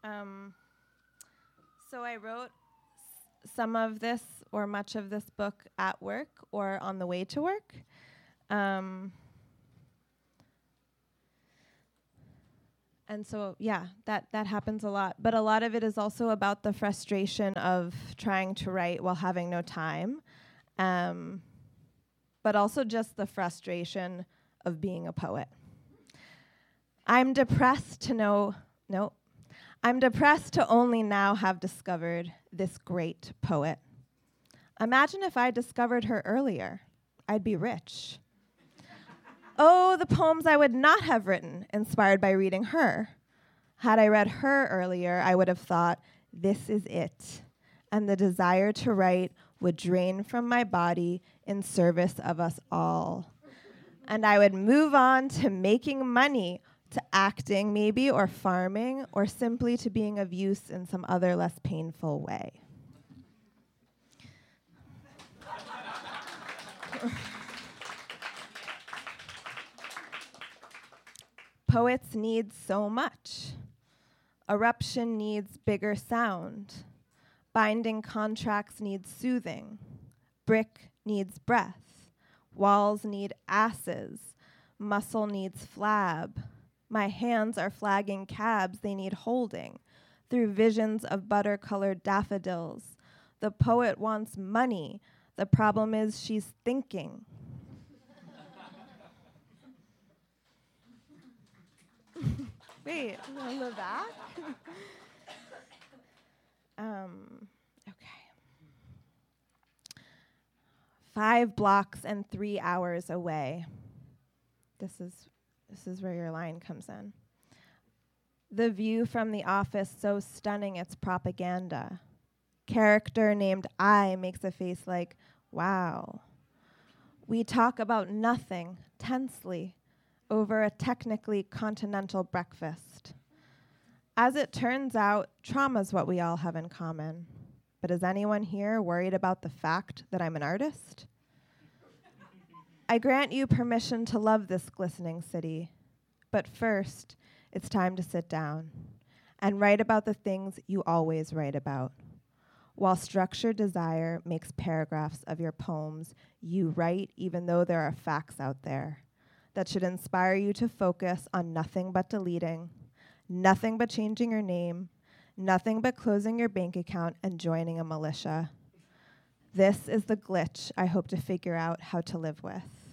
Um, so I wrote some of this or much of this book at work or on the way to work. And so, yeah, that happens a lot. But a lot of it is also about the frustration of trying to write while having no time. But also just the frustration of being a poet. I'm depressed to only now have discovered this great poet. Imagine if I discovered her earlier. I'd be rich. Oh, the poems I would not have written, inspired by reading her. Had I read her earlier, I would have thought, this is it. And the desire to write would drain from my body in service of us all. And I would move on to making money, to acting maybe, or farming, or simply to being of use in some other less painful way. Poets need so much. Eruption needs bigger sound. Binding contracts need soothing. Brick needs breath. Walls need asses. Muscle needs flab. My hands are flagging cabs they need holding through visions of butter-colored daffodils. The poet wants money. The problem is she's thinking. Wait, on the back? Okay. 5 blocks and 3 hours away. This is where your line comes in. The view from the office so stunning it's propaganda. Character named I makes a face like, wow. We talk about nothing, tensely, over a technically continental breakfast. As it turns out, trauma's what we all have in common. But is anyone here worried about the fact that I'm an artist? I grant you permission to love this glistening city. But first, it's time to sit down and write about the things you always write about. While structured desire makes paragraphs of your poems, you write even though there are facts out there that should inspire you to focus on nothing but deleting, nothing but changing your name, nothing but closing your bank account and joining a militia. This is the glitch I hope to figure out how to live with.